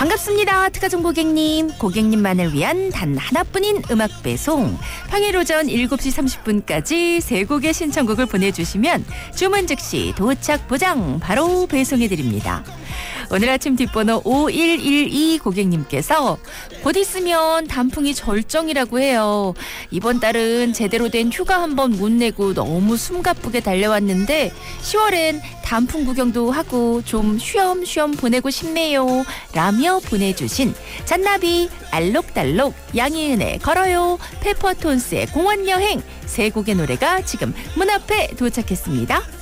반갑습니다. 특가정 고객님만을 위한 단 하나뿐인 음악 배송. 평일 오전 7시 30분까지 세 곡의 신청곡을 보내주시면 주문 즉시 도착 보장 바로 배송해드립니다. 오늘 아침 뒷번호 5112 고객님께서 곧 있으면 단풍이 절정이라고 해요. 이번 달은 제대로 된 휴가 한 번 못 내고 너무 숨가쁘게 달려왔는데 10월엔 단풍 구경도 하고 좀 쉬엄쉬엄 보내고 싶네요. 라며 보내주신 잔나비, 알록달록, 양희은의 걸어요, 페퍼톤스의 공원여행 세 곡의 노래가 지금 문 앞에 도착했습니다.